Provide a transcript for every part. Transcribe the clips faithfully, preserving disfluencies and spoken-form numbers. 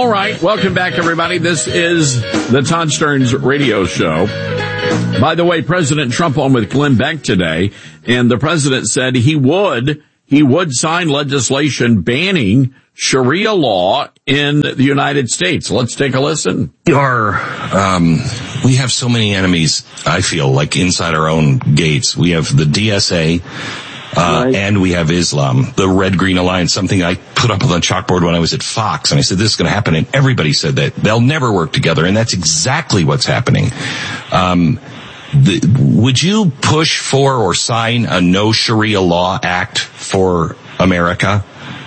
All right. Welcome back, everybody. This is the Todd Stearns Radio Show. By the way, President Trump on with Glenn Beck today, and the president said he would, he would sign legislation banning Sharia law in the United States. Let's take a listen. Our, um, we have so many enemies, I feel, like inside our own gates. We have the D S A, uh, right. and we have Islam, the Red Green Alliance, something I put up on the chalkboard when I was at Fox, and I said, this is going to happen, and everybody said that. They'll never work together, and that's exactly what's happening. Um, the, would you push for or sign a no Sharia law act for America?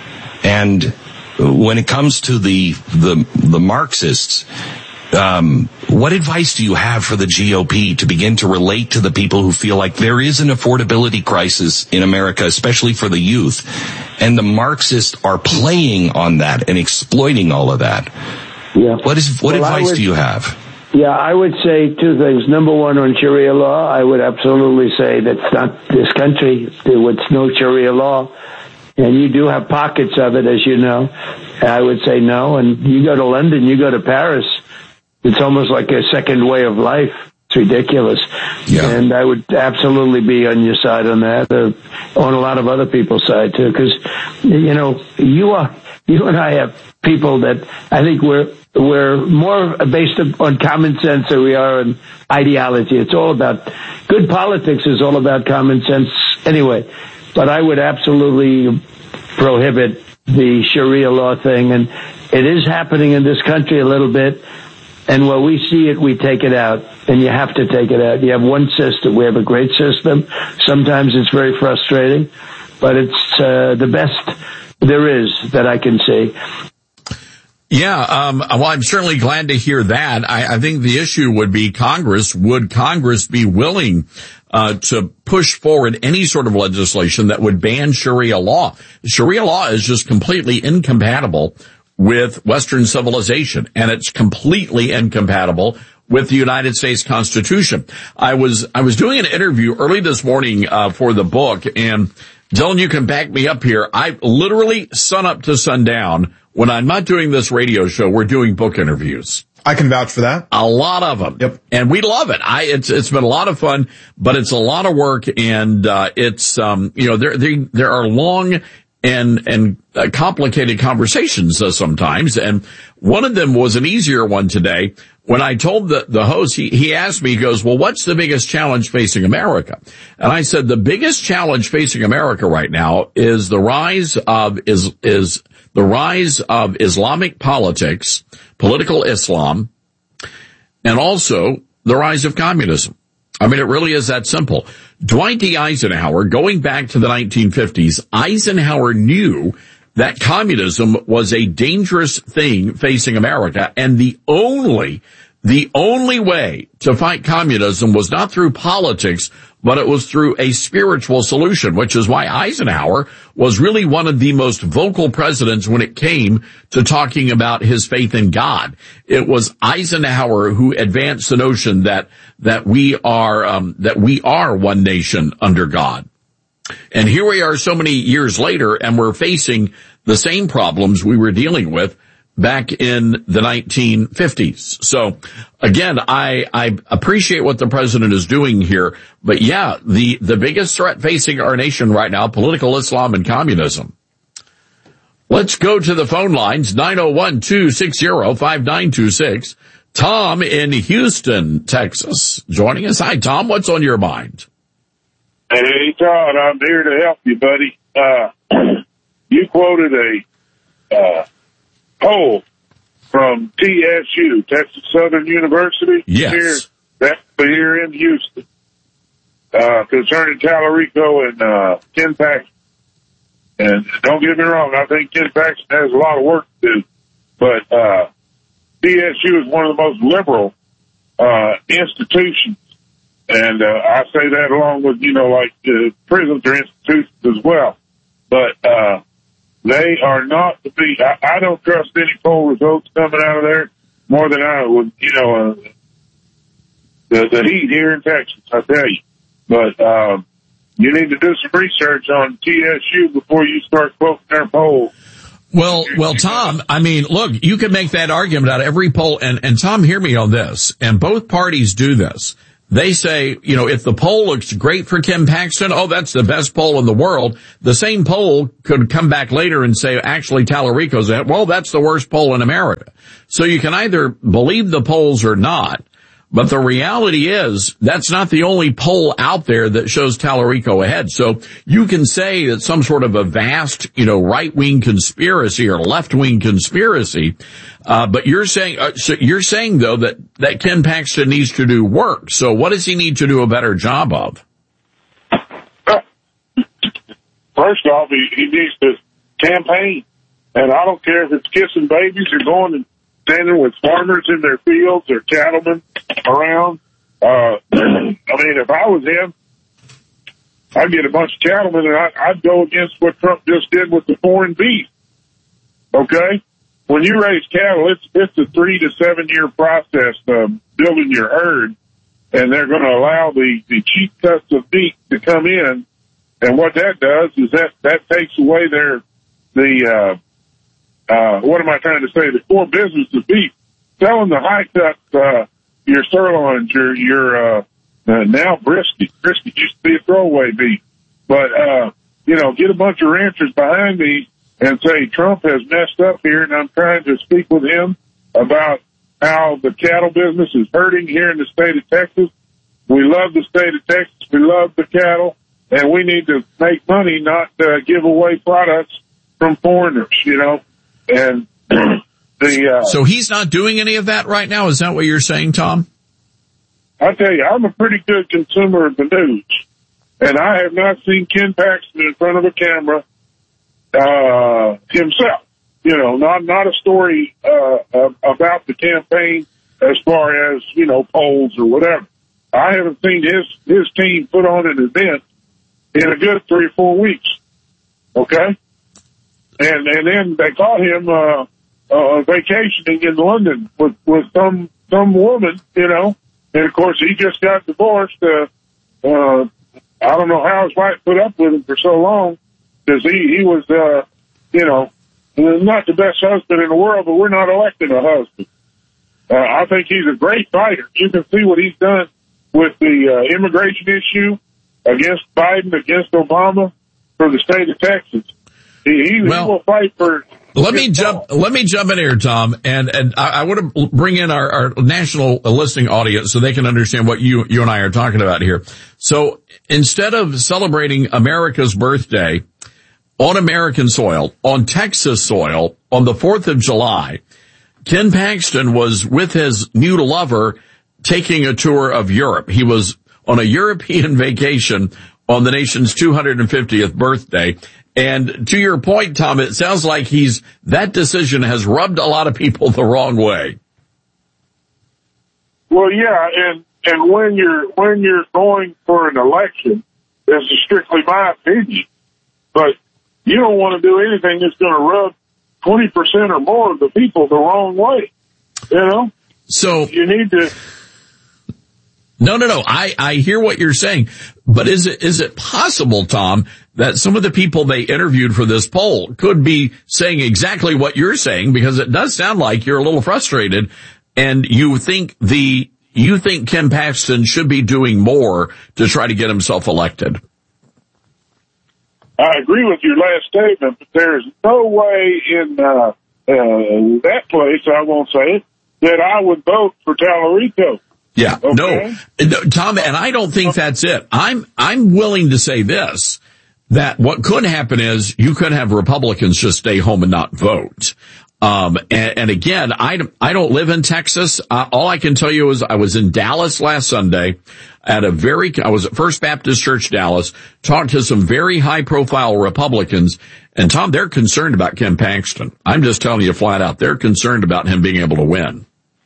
And when it comes to the the, the Marxists, um, what advice do you have for the G O P to begin to relate to the people who feel like there is an affordability crisis in America, especially for the youth, and the Marxists are playing on that and exploiting all of that? Yeah. What is what well, advice would, do you have? Yeah, I would say two things. Number one, on Sharia law, I would absolutely say that's not this country. It's no Sharia law. And you do have pockets of it, as you know. I would say no. And you go to London, you go to Paris, it's almost like a second way of life. It's ridiculous. Yeah. And I would absolutely be on your side on that, or on a lot of other people's side too. Because, you know, you are, you and I have people that I think we're, we're more based on common sense than we are on ideology. It's all about, good politics is all about common sense anyway. But I would absolutely prohibit the Sharia law thing. And it is happening in this country a little bit. And when we see it, we take it out. And you have to take it out. You have one system. We have a great system. Sometimes it's very frustrating. But it's uh, the best there is that I can see. Yeah, um, well, I'm certainly glad to hear that. I, I think the issue would be Congress. Would Congress be willing uh to push forward any sort of legislation that would ban Sharia law? Sharia law is just completely incompatible with Western civilization, and it's completely incompatible with the United States Constitution. I was I was doing an interview early this morning uh for the book, and Dylan, you can back me up here. I literally sun up to sundown. When I'm not doing this radio show, we're doing book interviews. I can vouch for that. A lot of them. Yep. And we love it. I, it's, it's been a lot of fun, but it's a lot of work, and, uh, it's, um, you know, there, there, there are long and, and uh, complicated conversations uh, sometimes. And one of them was an easier one today. When I told the, the host, he, he asked me, he goes, well, what's the biggest challenge facing America? And I said, the biggest challenge facing America right now is the rise of, is, is the rise of Islamic politics, political Islam, and also the rise of communism. I mean, it really is that simple. Dwight D. Eisenhower, going back to the nineteen fifties, Eisenhower knew that communism was a dangerous thing facing America, and the only, the only way to fight communism was not through politics, but it was through a spiritual solution, which is why Eisenhower was really one of the most vocal presidents when it came to talking about his faith in God. It was Eisenhower who advanced the notion that, that we are, um, that we are one nation under God. And here we are so many years later, and we're facing the same problems we were dealing with back in the nineteen fifties. So again, I, I appreciate what the president is doing here, but yeah, the, the biggest threat facing our nation right now, political Islam and communism. Let's go to the phone lines, nine oh one, two six zero, five nine two six. Tom in Houston, Texas, joining us. Hi, Tom. What's on your mind? Hey, Todd, I'm here to help you, buddy. Uh, you quoted a, uh, poll from T S U, Texas Southern University. Yes. Here, that's here in Houston, uh, concerning Tallarico and, uh, Ken Paxton. And don't get me wrong, I think Ken Paxton has a lot of work to do, but, uh, T S U is one of the most liberal, uh, institutions. And, uh, I say that along with, you know, like, uh, prisons are institutions as well. But, uh, they are not to be, I, I don't trust any poll results coming out of there more than I would, you know, uh, the, the heat here in Texas, I tell you. But, um, you need to do some research on T S U before you start quoting their polls. Well, well, Tom, I mean, look, you can make that argument out of every poll, and, and Tom, hear me on this, and both parties do this. They say, you know, if the poll looks great for Ken Paxton, oh, that's the best poll in the world. The same poll could come back later and say, actually, Tallarico's at, well, that's the worst poll in America. So you can either believe the polls or not. But the reality is that's not the only poll out there that shows Tallarico ahead. So you can say that some sort of a vast, you know, right-wing conspiracy or left-wing conspiracy. Uh, but you're saying, uh, so you're saying though that, that Ken Paxton needs to do work. So what does he need to do a better job of? First off, he, he needs to campaign. And I don't care if it's kissing babies or going and standing with farmers in their fields or cattlemen around. Uh, I mean, if I was him, I'd get a bunch of cattlemen and I, I'd go against what Trump just did with the foreign beef. Okay? When you raise cattle, it's, it's a three to seven year process of building your herd, and they're going to allow the, the cheap cuts of beef to come in. And what that does is that, that takes away their, the, uh, Uh, what am I trying to say? The core business of beef, selling the high cut, uh, your sirloins, your, your, uh, uh, now brisket. Brisket used to be a throwaway beef. But, uh, you know, get a bunch of ranchers behind me and say Trump has messed up here, and I'm trying to speak with him about how the cattle business is hurting here in the state of Texas. We love the state of Texas. We love the cattle, and we need to make money, not uh, give away products from foreigners, you know. And the uh, so he's not doing any of that right now. Is that what you're saying, Tom? I tell you, I'm a pretty good consumer of the news, and I have not seen Ken Paxton in front of a camera uh, himself. You know, not not a story uh, about the campaign as far as, you know, polls or whatever. I haven't seen his his team put on an event in a good three or four weeks. Okay. And and then they caught him uh, uh, vacationing in London with with some some woman, you know. And of course, he just got divorced. Uh, uh, I don't know how his wife put up with him for so long, because he he was, uh, you know, not the best husband in the world. But we're not electing a husband. Uh, I think he's a great fighter. You can see what he's done with the uh, immigration issue against Biden, against Obama, for the state of Texas. He, he, well, he will fight for. Let me jump. Ball. Let me jump in here, Tom, and and I, I want to bring in our, our national listening audience so they can understand what you you and I are talking about here. So instead of celebrating America's birthday on American soil, on Texas soil, on the fourth of July, Ken Paxton was with his new lover taking a tour of Europe. He was on a European vacation on the nation's two hundred fiftieth birthday. And to your point, Tom, it sounds like he's, that decision has rubbed a lot of people the wrong way. Well, yeah, and, and when you're, when you're going for an election, this is strictly my opinion, but you don't want to do anything that's going to rub twenty percent or more of the people the wrong way, you know? So you need to. No, no, no. I, I hear what you're saying, but is it, is it possible, Tom, that some of the people they interviewed for this poll could be saying exactly what you're saying? Because it does sound like you're a little frustrated and you think the, you think Ken Paxton should be doing more to try to get himself elected. I agree with your last statement, but there's no way in, uh, uh, that place, I won't say it, that I would vote for Tallarico. Yeah, okay. no, no, Tom, and I don't think that's it. I'm, I'm willing to say this, that what could happen is you could have Republicans just stay home and not vote. Um, and, and again, I, I don't live in Texas. Uh, all I can tell you is I was in Dallas last Sunday at a very, I was at First Baptist Church Dallas, talked to some very high profile Republicans, and Tom, they're concerned about Ken Paxton. I'm just telling you flat out, they're concerned about him being able to win.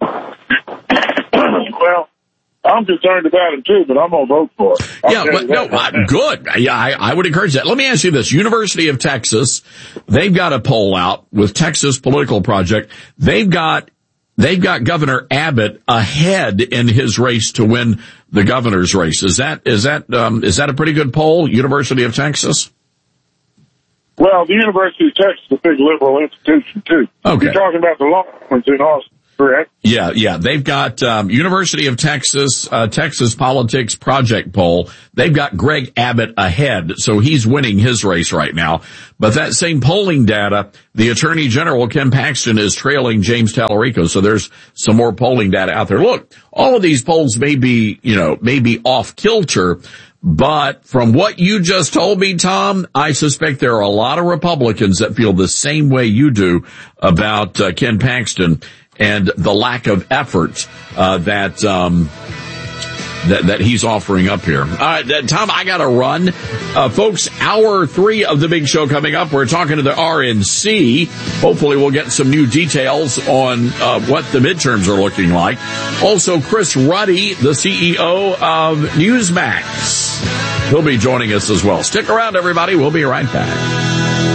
Well, I'm concerned about him too, but I'm going to vote for it. I'll yeah, but no, uh, good. Yeah, I, I would encourage that. Let me ask you this. University of Texas, they've got a poll out with Texas Political Project. They've got, they've got Governor Abbott ahead in his race to win the governor's race. Is that, is that, um, is that a pretty good poll, University of Texas? Well, the University of Texas is a big liberal institution, too. Okay. You're talking about the Longhorns in Austin, correct? Yeah, yeah. They've got um, University of Texas, uh, Texas Politics Project poll. They've got Greg Abbott ahead, so he's winning his race right now. But that same polling data, the Attorney General, Ken Paxton, is trailing James Tallarico. So there's some more polling data out there. Look, all of these polls may be, you know, may be off kilter, but from what you just told me, Tom, I suspect there are a lot of Republicans that feel the same way you do about uh, Ken Paxton and the lack of effort uh, that um that that he's offering up here. All right, uh, Tom, I got to run. Uh, folks, hour three of the big show coming up. We're talking to the R N C. Hopefully we'll get some new details on uh, what the midterms are looking like. Also, Chris Ruddy, the C E O of Newsmax. He'll be joining us as well. Stick around, everybody. We'll be right back.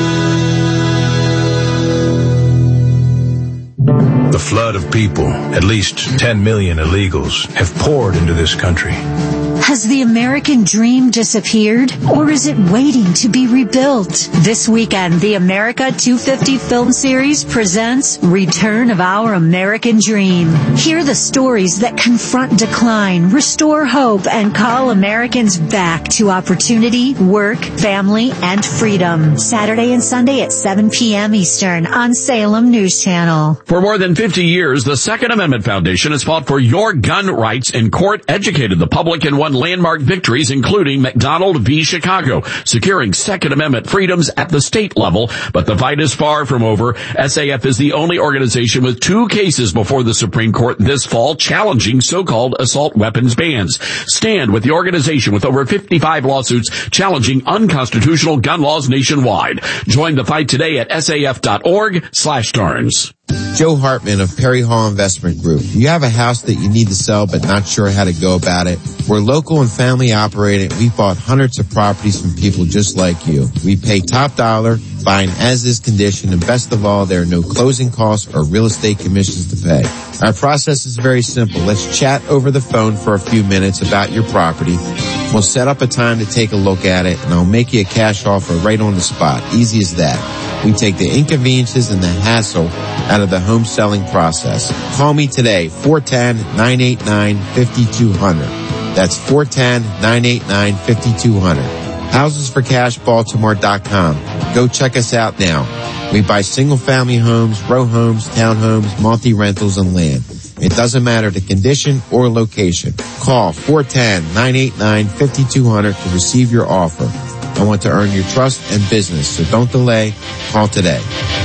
The flood of people, at least ten million illegals, have poured into this country. Has the American dream disappeared, or is it waiting to be rebuilt? This weekend, the America two fifty film series presents Return of Our American Dream. Hear the stories that confront decline, restore hope, and call Americans back to opportunity, work, family, and freedom. Saturday and Sunday at seven p.m. Eastern on Salem News Channel. For more than fifty years, the Second Amendment Foundation has fought for your gun rights in court, educated the public, and won landmark victories, including McDonald v. Chicago, securing Second Amendment freedoms at the state level. But the fight is far from over. S A F is the only organization with two cases before the Supreme Court this fall challenging so-called assault weapons bans. Stand with the organization with over fifty-five lawsuits challenging unconstitutional gun laws nationwide. Join the fight today at saf.org slash Stearns. Joe Hartman of Perry Hall Investment Group. You have a house that you need to sell but not sure how to go about it? We're local and family operated. We've bought hundreds of properties from people just like you. We pay top dollar, buying as-is condition, and best of all, there are no closing costs or real estate commissions to pay. Our process is very simple. Let's chat over the phone for a few minutes about your property. We'll set up a time to take a look at it, and I'll make you a cash offer right on the spot. Easy as that. We take the inconveniences and the hassle out of the home selling process. Call me today, four one zero, nine eight nine, five two zero zero. That's four one zero, nine eight nine, five two zero zero. houses for cash baltimore dot com. Go check us out now. We buy single-family homes, row homes, townhomes, multi-rentals, and land. It doesn't matter the condition or location. Call four one zero, nine eight nine, five two zero zero to receive your offer. I want to earn your trust and business, so don't delay. Call today.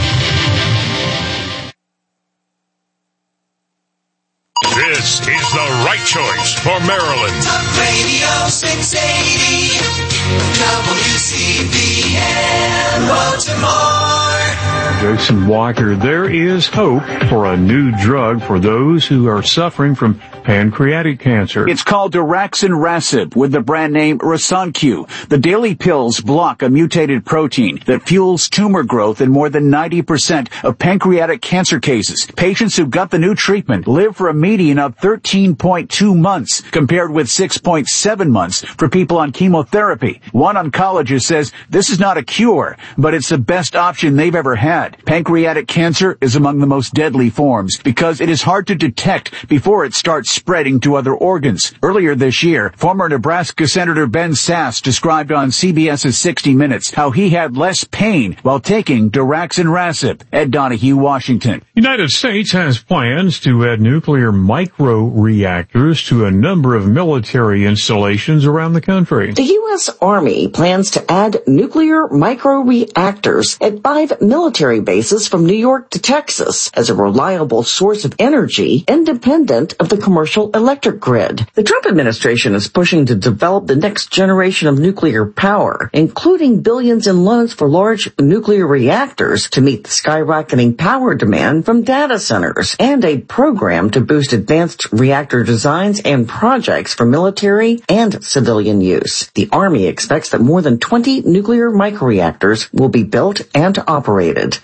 This is the right choice for Maryland. Talk Radio six eighty, W C B N, Baltimore. Jason Walker, there is hope for a new drug for those who are suffering from pancreatic cancer. It's called daraxonrasib with the brand name Rasunq. The daily pills block a mutated protein that fuels tumor growth in more than ninety percent of pancreatic cancer cases. Patients who got the new treatment live for a median of thirteen point two months compared with six point seven months for people on chemotherapy. One oncologist says this is not a cure, but it's the best option they've ever had. Pancreatic cancer is among the most deadly forms because it is hard to detect before it starts spreading to other organs. Earlier this year, former Nebraska Senator Ben Sasse described on CBS's sixty minutes how he had less pain while taking daraxonrasib. Ed Donahue, Washington. United States has plans to add nuclear micro-reactors to a number of military installations around the country. The U S Army plans to add nuclear micro-reactors at five military bases from New York to Texas as a reliable source of energy independent of the commercial electric grid. The Trump administration is pushing to develop the next generation of nuclear power, including billions in loans for large nuclear reactors to meet the skyrocketing power demand from data centers, and a program to boost advanced reactor designs and projects for military and civilian use. The Army expects that more than twenty nuclear microreactors will be built and operated.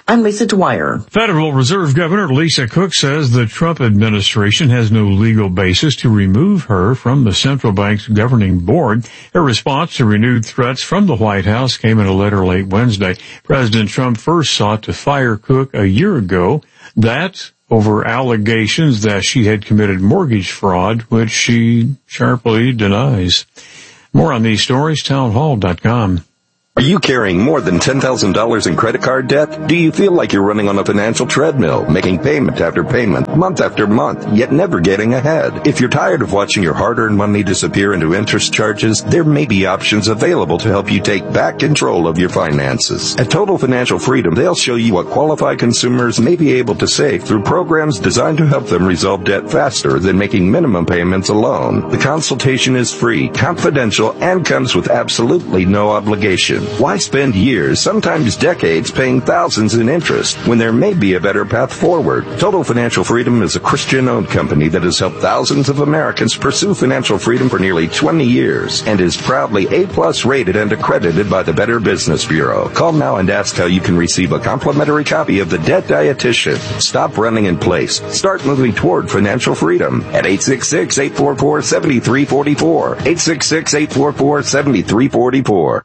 I'm Lisa Dwyer. Federal Reserve Governor Lisa Cook says the Trump administration has no legal basis to remove her from the central bank's governing board. Her response to renewed threats from the White House came in a letter late Wednesday. President Trump first sought to fire Cook a year ago. That over allegations that she had committed mortgage fraud, which she sharply denies. More on these stories, townhall dot com. Are you carrying more than ten thousand dollars in credit card debt? Do you feel like you're running on a financial treadmill, making payment after payment, month after month, yet never getting ahead? If you're tired of watching your hard-earned money disappear into interest charges, there may be options available to help you take back control of your finances. At Total Financial Freedom, they'll show you what qualified consumers may be able to save through programs designed to help them resolve debt faster than making minimum payments alone. The consultation is free, confidential, and comes with absolutely no obligation. Why spend years, sometimes decades, paying thousands in interest when there may be a better path forward? Total Financial Freedom is a Christian-owned company that has helped thousands of Americans pursue financial freedom for nearly twenty years and is proudly A-plus rated and accredited by the Better Business Bureau. Call now and ask how you can receive a complimentary copy of The Debt Dietitian. Stop running in place. Start moving toward financial freedom at eight six six, eight four four, seven three four four. eight six six, eight four four, seven three four four.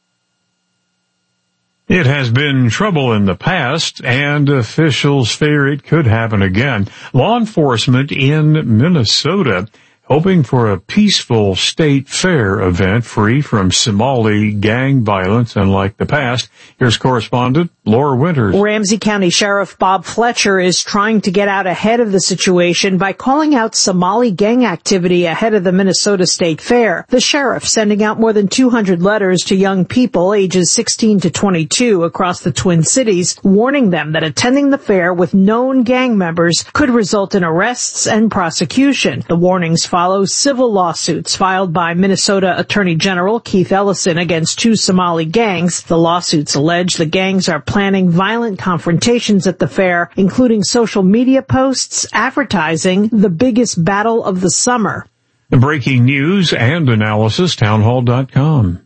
It has been trouble in the past, and officials fear it could happen again. Law enforcement in Minnesota hoping for a peaceful state fair event free from Somali gang violence, unlike the past. Here's correspondent Laura Winters. Ramsey County Sheriff Bob Fletcher is trying to get out ahead of the situation by calling out Somali gang activity ahead of the Minnesota State Fair. The sheriff sending out more than two hundred letters to young people ages sixteen to twenty-two across the Twin Cities, warning them that attending the fair with known gang members could result in arrests and prosecution. The warnings follow civil lawsuits filed by Minnesota Attorney General Keith Ellison against two Somali gangs. The lawsuits allege the gangs are planning violent confrontations at the fair, including social media posts advertising the biggest battle of the summer. The breaking news and analysis, townhall dot com.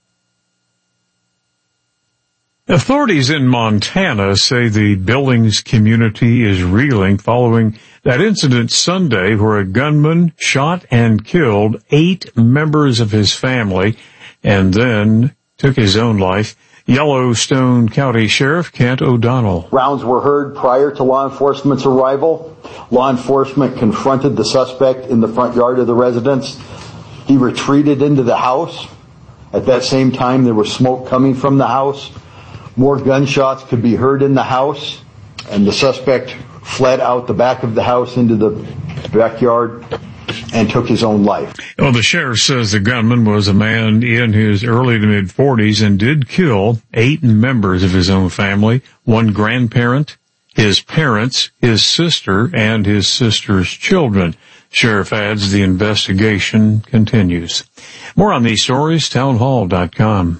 Authorities in Montana say the Billings community is reeling following that incident Sunday where a gunman shot and killed eight members of his family and then took his own life. Yellowstone County Sheriff Kent O'Donnell. Rounds were heard prior to law enforcement's arrival. Law enforcement confronted the suspect in the front yard of the residence. He retreated into the house. At that same time, there was smoke coming from the house. More gunshots could be heard in the house, and the suspect fled out the back of the house into the backyard and took his own life. Well, the sheriff says the gunman was a man in his early to mid-forties and did kill eight members of his own family, one grandparent, his parents, his sister, and his sister's children. Sheriff adds the investigation continues. More on these stories, townhall dot com.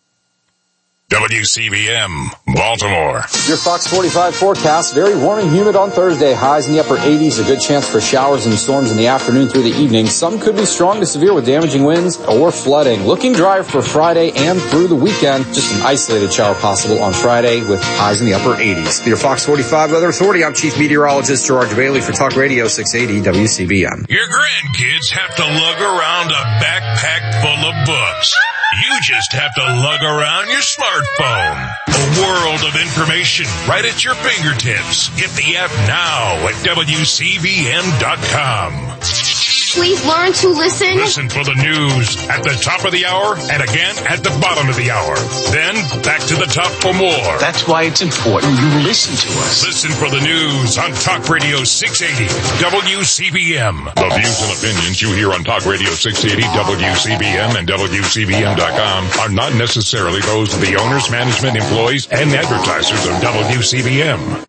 W C B M, Baltimore. Your Fox forty-five forecast, very warm and humid on Thursday. Highs in the upper eighties, a good chance for showers and storms in the afternoon through the evening. Some could be strong to severe with damaging winds or flooding. Looking dry for Friday and through the weekend. Just an isolated shower possible on Friday with highs in the upper eighties. Your Fox forty-five Weather Authority, I'm Chief Meteorologist George Bailey for Talk Radio six eighty W C B M. Your grandkids have to lug around a backpack full of books. You just have to lug around your smartphone. A world of information right at your fingertips. Get the app now at W C B M dot com. Please learn to listen. Listen for the news at the top of the hour and again at the bottom of the hour. Then back to the top for more. That's why it's important you listen to us. Listen for the news on Talk Radio six eighty W C B M. The views and opinions you hear on Talk Radio six eighty W C B M and W C B M dot com are not necessarily those of the owners, management, employees, and advertisers of W C B M.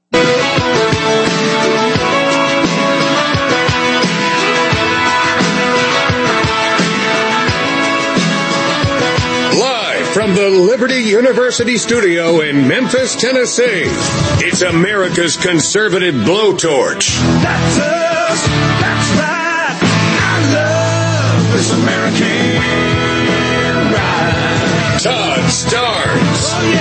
From the Liberty University studio in Memphis, Tennessee, it's America's conservative blowtorch. That's us. That's right. I love this American ride. Todd Starnes. Oh, yeah.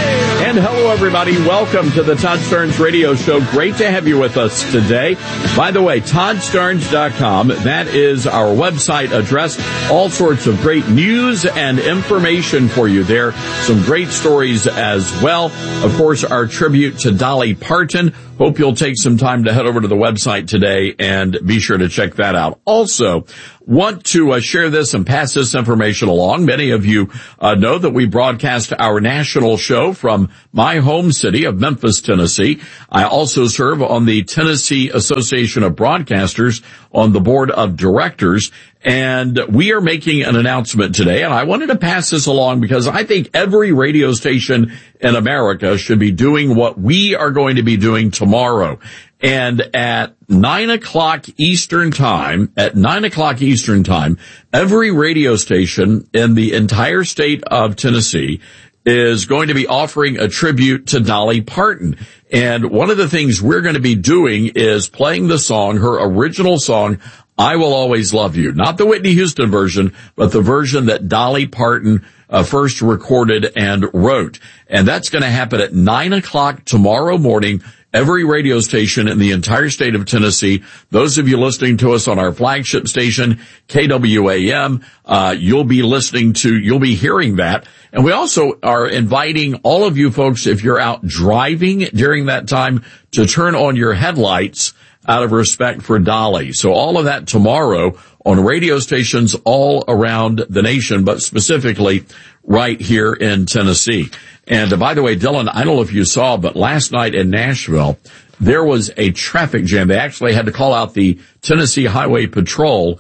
And hello, everybody. Welcome to the Todd Starnes Radio Show. Great to have you with us today. By the way, Todd Starnes dot com, that is our website address. All sorts of great news and information for you there. Some great stories as well. Of course, our tribute to Dolly Parton. Hope you'll take some time to head over to the website today and be sure to check that out. Also, want to uh, share this and pass this information along. Many of you uh, know that we broadcast our national show from my home city of Memphis, Tennessee. I also serve on the Tennessee Association of Broadcasters on the board of directors. And we are making an announcement today, and I wanted to pass this along because I think every radio station in America should be doing what we are going to be doing tomorrow. And at nine o'clock Eastern time, at nine o'clock Eastern time, every radio station in the entire state of Tennessee is going to be offering a tribute to Dolly Parton. And one of the things we're going to be doing is playing the song, her original song, I Will Always Love You. Not the Whitney Houston version, but the version that Dolly Parton uh, first recorded and wrote. And that's going to happen at nine o'clock tomorrow morning. Every radio station in the entire state of Tennessee, those of you listening to us on our flagship station, K W A M, uh, you'll be listening to, you'll be hearing that. And we also are inviting all of you folks, if you're out driving during that time, to turn on your headlights out of respect for Dolly. So all of that tomorrow on radio stations all around the nation, but specifically right here in Tennessee. And uh, by the way, Dylan, I don't know if you saw, but last night in Nashville, there was a traffic jam. They actually had to call out the Tennessee Highway Patrol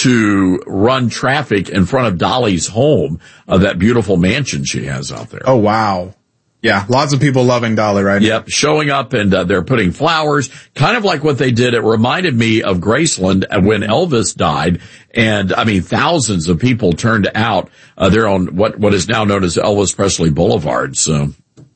to run traffic in front of Dolly's home, uh, that beautiful mansion she has out there. Oh, wow. Yeah, lots of people loving Dolly right now. Yep, showing up and uh, they're putting flowers, kind of like what they did. It reminded me of Graceland when Elvis died. And, I mean, thousands of people turned out uh, there on what, what is now known as Elvis Presley Boulevard. So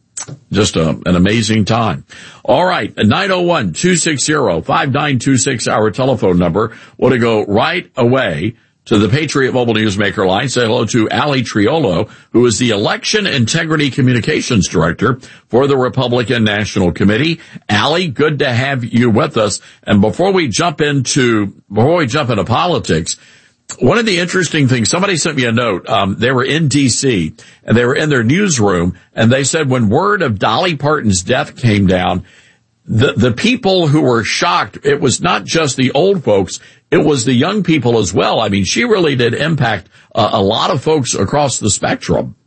just a, an amazing time. All right, nine oh one, two six zero, five nine two six, our telephone number. Want to go right away to the Patriot Mobile Newsmaker line. Say hello to Ali Triolo, who is the Election Integrity Communications Director for the Republican National Committee. Ali, good to have you with us. And before we jump into, before we jump into politics, one of the interesting things, somebody sent me a note. Um, they were in D C and they were in their newsroom, and they said when word of Dolly Parton's death came down, the, the people who were shocked, it was not just the old folks, it was the young people as well. I mean, she really did impact uh, a lot of folks across the spectrum.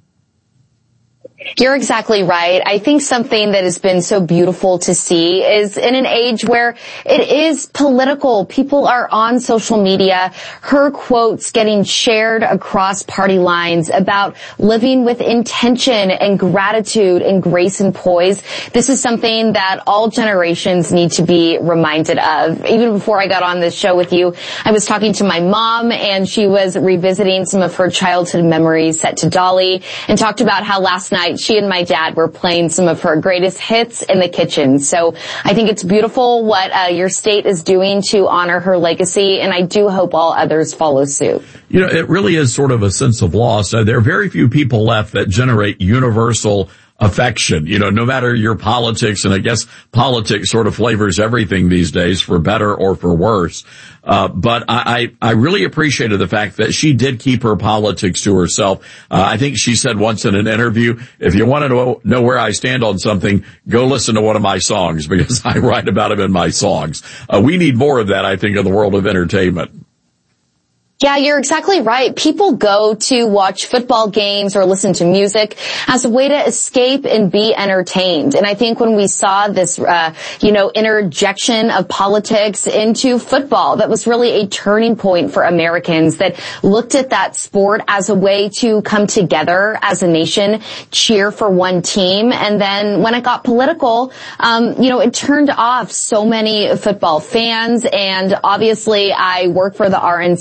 You're exactly right. I think something that has been so beautiful to see is in an age where it is political. People are on social media, her quotes getting shared across party lines about living with intention and gratitude and grace and poise. This is something that all generations need to be reminded of. Even before I got on this show with you, I was talking to my mom, and she was revisiting some of her childhood memories set to Dolly, and talked about how last night she and my dad were playing some of her greatest hits in the kitchen. So I think it's beautiful what uh, your state is doing to honor her legacy, and I do hope all others follow suit. You know, it really is sort of a sense of loss. Uh, there are very few people left that generate universal affection, you know, no matter your politics, and I guess politics sort of flavors everything these days, for better or for worse. Uh, but I, I, I really appreciated the fact that she did keep her politics to herself. Uh, I think she said once in an interview, if you want to know, know where I stand on something, go listen to one of my songs, because I write about them in my songs. Uh, we need more of that, I think, in the world of entertainment. Yeah, you're exactly right. People go to watch football games or listen to music as a way to escape and be entertained. And I think when we saw this, uh, you know, interjection of politics into football, that was really a turning point for Americans that looked at that sport as a way to come together as a nation, cheer for one team. And then when it got political, um, you know, it turned off so many football fans. And obviously I work for the R N C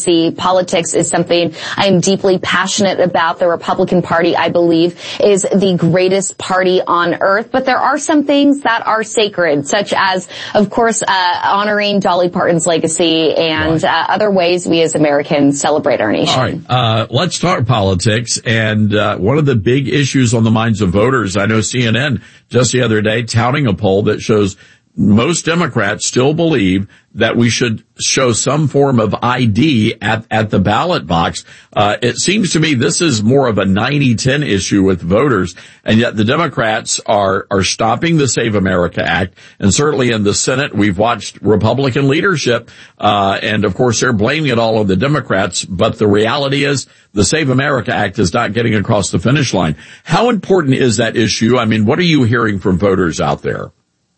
politics is something I am deeply passionate about. The Republican Party, I believe, is the greatest party on earth. But there are some things that are sacred, such as, of course, uh, honoring Dolly Parton's legacy and uh, other ways we as Americans celebrate our nation. All right. Uh, let's talk politics. And uh, one of the big issues on the minds of voters, I know C N N just the other day touting a poll that shows most Democrats still believe that we should show some form of I D at, at the ballot box. Uh, it seems to me this is more of a ninety ten issue with voters, and yet the Democrats are, are stopping the Save America Act. And certainly in the Senate, we've watched Republican leadership, uh, and of course they're blaming it all on the Democrats, but the reality is the Save America Act is not getting across the finish line. How important is that issue? I mean, what are you hearing from voters out there?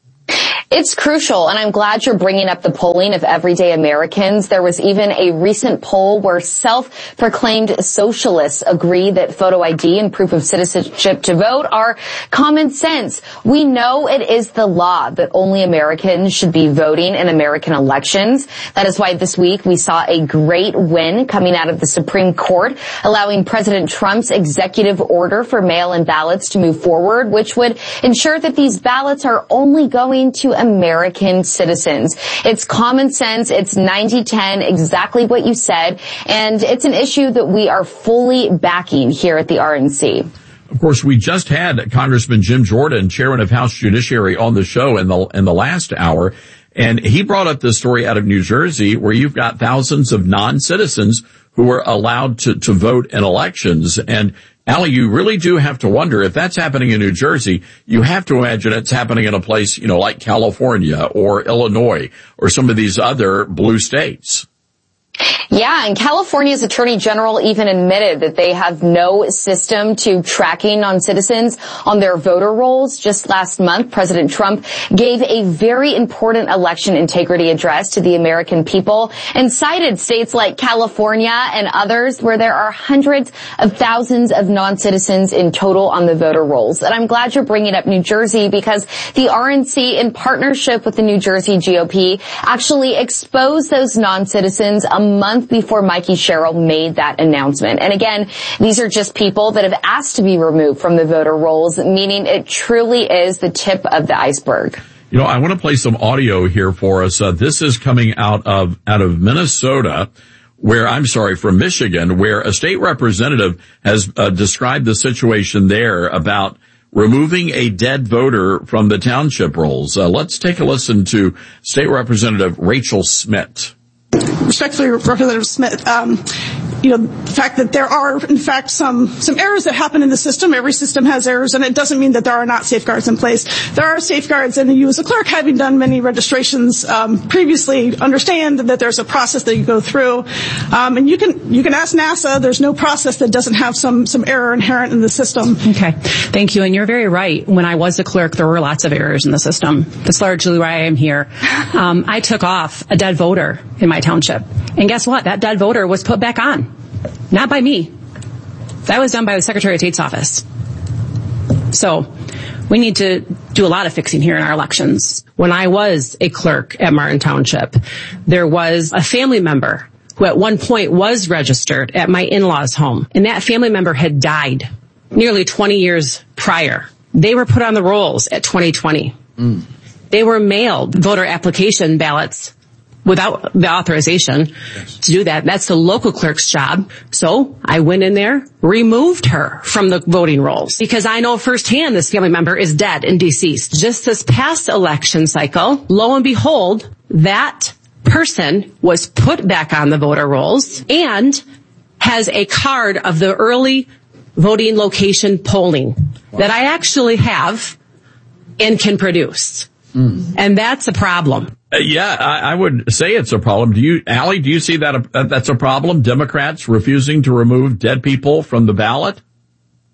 It's crucial, and I'm glad you're bringing up the polling of everyday Americans. There was even a recent poll where self-proclaimed socialists agree that photo I D and proof of citizenship to vote are common sense. We know it is the law that only Americans should be voting in American elections. That is why this week we saw a great win coming out of the Supreme Court, allowing President Trump's executive order for mail-in ballots to move forward, which would ensure that these ballots are only going to American citizens. It's common sense. It's ninety ten, exactly what you said. And it's an issue that we are fully backing here at the R N C. Of course, we just had Congressman Jim Jordan, chairman of House Judiciary, on the show in the, in the last hour. And he brought up this story out of New Jersey where you've got thousands of non-citizens who are allowed to, to vote in elections. And Allie, you really do have to wonder if that's happening in New Jersey. You have to imagine it's happening in a place, you know, like California or Illinois or some of these other blue states. Yeah, and California's Attorney General even admitted that they have no system to tracking non-citizens on their voter rolls. Just last month, President Trump gave a very important election integrity address to the American people and cited states like California and others where there are hundreds of thousands of non-citizens in total on the voter rolls. And I'm glad you're bringing up New Jersey because the R N C, in partnership with the New Jersey G O P, actually exposed those non-citizens a month before Mikey Sherrill made that announcement. And again, these are just people that have asked to be removed from the voter rolls, meaning it truly is the tip of the iceberg. You know, I want to play some audio here for us. Uh, this is coming out of, out of Minnesota, where, I'm sorry, from Michigan, where a state representative has uh, described the situation there about removing a dead voter from the township rolls. Uh, let's take a listen to State Representative Rachel Smith. Respectfully, Representative Smith, um, you know, the fact that there are, in fact, some some errors that happen in the system. Every system has errors, and it doesn't mean that there are not safeguards in place. There are safeguards, and you as a clerk, having done many registrations um, previously, understand that there's a process that you go through. Um, and you can you can ask NASA. There's no process that doesn't have some some error inherent in the system. Okay, thank you. And you're very right. When I was a clerk, there were lots of errors in the system. That's largely why I am here. Um, I took off a dead voter in my township. And guess what? That dead voter was put back on. Not by me. That was done by the Secretary of State's office. So we need to do a lot of fixing here in our elections. When I was a clerk at Martin Township, there was a family member who at one point was registered at my in-laws' home. And that family member had died nearly twenty years prior. They were put on the rolls at twenty twenty. Mm. They were mailed voter application ballots without the authorization yes. to do that. That's the local clerk's job. So I went in there, removed her from the voting rolls because I know firsthand this family member is dead and deceased. Just this past election cycle, lo and behold, that person was put back on the voter rolls and has a card of the early voting location polling wow. that I actually have and can produce. Mm. And that's a problem. Uh, yeah, I, I would say it's a problem. Do you, Allie, do you see that uh, that's a problem? Democrats refusing to remove dead people from the ballot?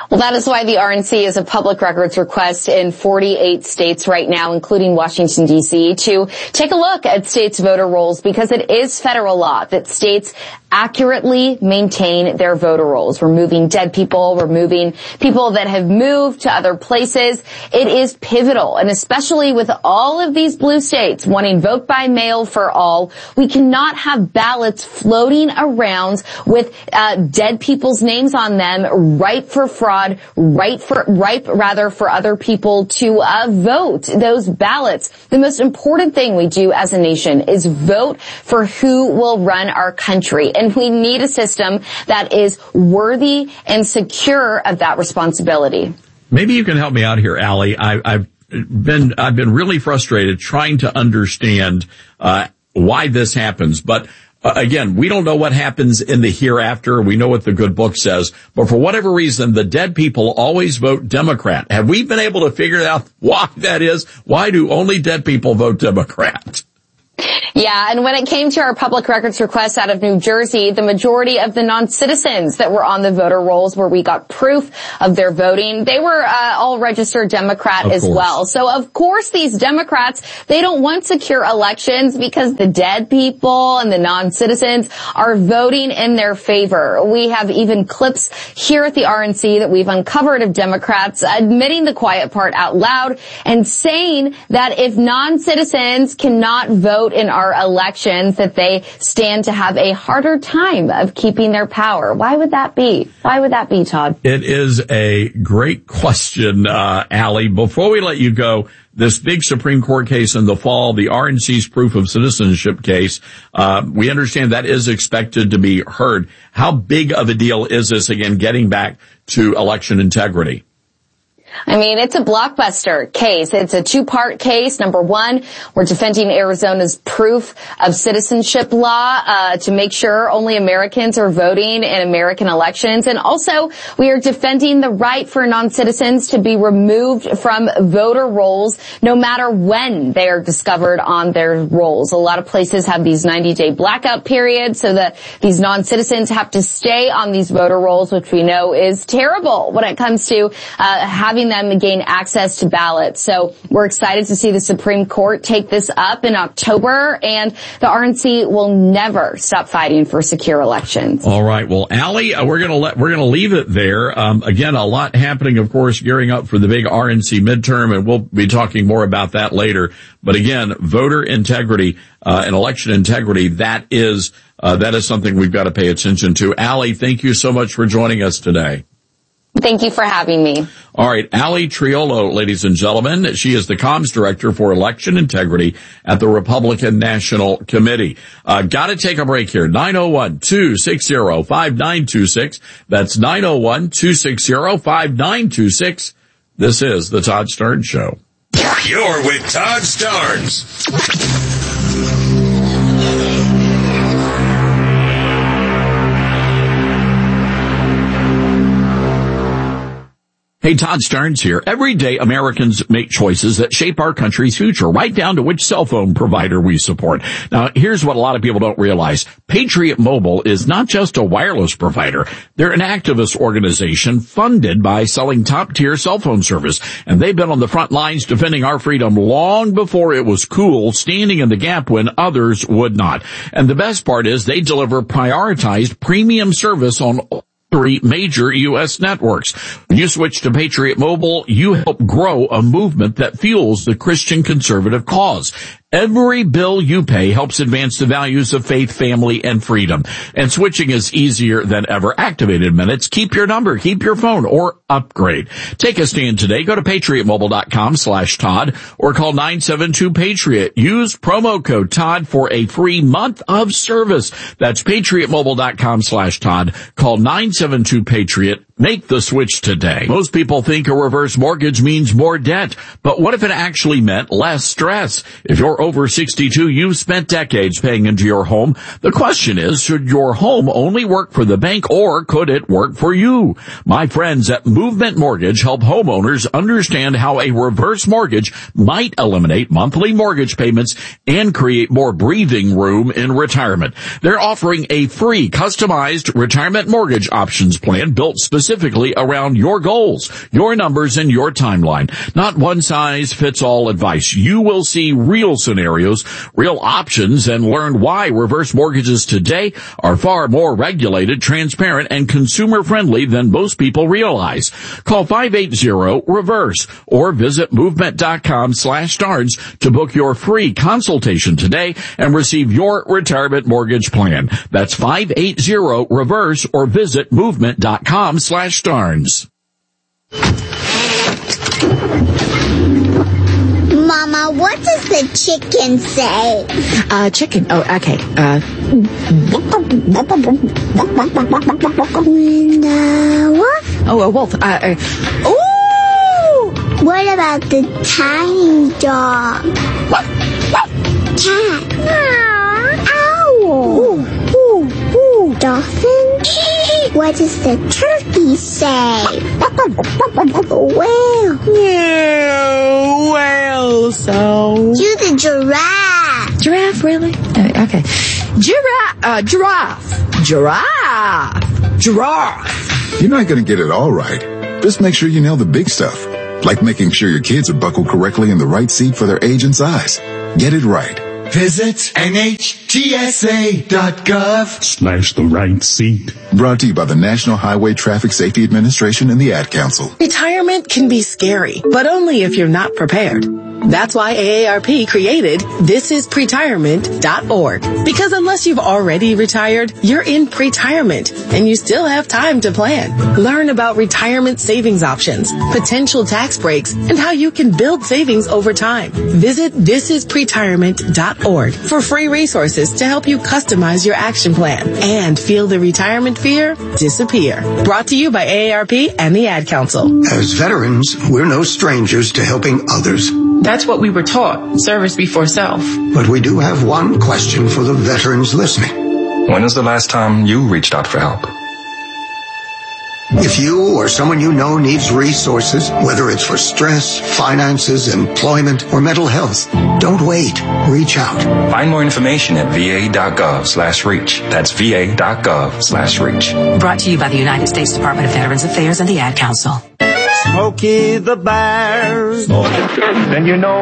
Well, that is why the R N C is a public records request in forty-eight states right now, including Washington, D C, to take a look at states' voter rolls, because it is federal law that states accurately maintain their voter rolls, removing dead people, removing people that have moved to other places. It is pivotal, and especially with all of these blue states wanting vote by mail for all, we cannot have ballots floating around with uh, dead people's names on them, ripe for fraud, ripe for ripe rather for other people to uh, vote those ballots. The most important thing we do as a nation is vote for who will run our country. And we need a system that is worthy and secure of that responsibility. Maybe you can help me out here, Allie. I, I've been I've been really frustrated trying to understand uh why this happens. But uh, again, we don't know what happens in the hereafter. We know what the good book says. But for whatever reason, the dead people always vote Democrat. Have we been able to figure out why that is? Why do only dead people vote Democrat? Yeah, and when it came to our public records request out of New Jersey, the majority of the non-citizens that were on the voter rolls where we got proof of their voting, they were uh, all registered Democrat as well. So, of course, these Democrats, they don't want secure elections because the dead people and the non-citizens are voting in their favor. We have even clips here at the R N C that we've uncovered of Democrats admitting the quiet part out loud and saying that if non-citizens cannot vote in our elections, that they stand to have a harder time of keeping their power. Why would that be? Why would that be, Todd? It is a great question, uh, Allie. Before we let you go, this big Supreme Court case in the fall, the R N C's proof of citizenship case, uh, we understand that is expected to be heard. How big of a deal is this, again, getting back to election integrity? I mean, it's a blockbuster case. It's a two-part case. Number one, we're defending Arizona's proof of citizenship law uh to make sure only Americans are voting in American elections. And also, we are defending the right for non-citizens to be removed from voter rolls no matter when they are discovered on their rolls. A lot of places have these ninety-day blackout periods so that these non-citizens have to stay on these voter rolls, which we know is terrible when it comes to uh having them gain access to ballots. So we're excited to see the Supreme Court take this up in October, and the R N C will never stop fighting for secure elections. All right. Well, Allie, uh, we're going to let, we're going to leave it there. Um, again, a lot happening, of course, gearing up for the big R N C midterm, and we'll be talking more about that later. But again, voter integrity, uh, and election integrity, that is, uh, that is something we've got to pay attention to. Allie, thank you so much for joining us today. Thank you for having me. All right, Allie Triolo, ladies and gentlemen. She is the comms director for election integrity at the Republican National Committee. Uh, gotta take a break here. nine oh one, two six zero, five nine two six. That's nine oh one, two six zero, five nine two six. This is the Todd Starnes Show. You're with Todd Starnes. Hey, Todd Starnes here. Every day, Americans make choices that shape our country's future, right down to which cell phone provider we support. Now, here's what a lot of people don't realize. Patriot Mobile is not just a wireless provider. They're an activist organization funded by selling top-tier cell phone service, and they've been on the front lines defending our freedom long before it was cool, standing in the gap when others would not. And the best part is they deliver prioritized premium service on three major U S networks. When you switch to Patriot Mobile, you help grow a movement that fuels the Christian conservative cause. Every bill you pay helps advance the values of faith, family, and freedom. And switching is easier than ever. Activated minutes. Keep your number, keep your phone, or upgrade. Take a stand today. Go to patriotmobile.com slash Todd or call nine seven two Patriot. Use promo code Todd for a free month of service. That's patriotmobile.com slash Todd. Call nine seven two Patriot. Make the switch today. Most people think a reverse mortgage means more debt, but what if it actually meant less stress? If you're over sixty-two, you've spent decades paying into your home. The question is, should your home only work for the bank or could it work for you? My friends at Movement Mortgage help homeowners understand how a reverse mortgage might eliminate monthly mortgage payments and create more breathing room in retirement. They're offering a free customized retirement mortgage options plan built specifically specifically around your goals, your numbers, and your timeline. Not one-size-fits-all advice. You will see real scenarios, real options, and learn why reverse mortgages today are far more regulated, transparent, and consumer-friendly than most people realize. Call five eight zero reverse or visit movement.com slash starns to book your free consultation today and receive your retirement mortgage plan. That's five eight zero reverse or visit movement.com slash starns. Mama, what does the chicken say? Uh, chicken. Oh, okay. Uh. What? Oh, a wolf. Uh, uh, ooh! What about the tiny dog? Cat. Owl. Ooh, ooh, ooh. Dolphin? What does the turkey say? Whale. Yeah, whale. So. You the giraffe. Giraffe, really? Uh, okay. Giraffe. Uh, giraffe. Giraffe. Giraffe. You're not going to get it all right. Just make sure you nail the big stuff, like making sure your kids are buckled correctly in the right seat for their age and size. Get it right. Visit N H T S A dot gov Slash the right seat. Brought to you by the National Highway Traffic Safety Administration and the Ad Council. Retirement can be scary, but only if you're not prepared. That's why A A R P created this is pretirement dot org. Because unless you've already retired, you're in pretirement and you still have time to plan. Learn about retirement savings options, potential tax breaks, and how you can build savings over time. Visit this is pretirement dot org for free resources to help you customize your action plan and feel the retirement fear disappear. Brought to you by A A R P and the Ad Council. As veterans, we're no strangers to helping others. That's what we were taught, service before self. But we do have one question for the veterans listening. When is the last time you reached out for help? If you or someone you know needs resources, whether it's for stress, finances, employment, or mental health, don't wait. Reach out. Find more information at va.gov slash reach. That's va.gov slash reach. Brought to you by the United States Department of Veterans Affairs and the Ad Council. Smokey the Bear. Then you know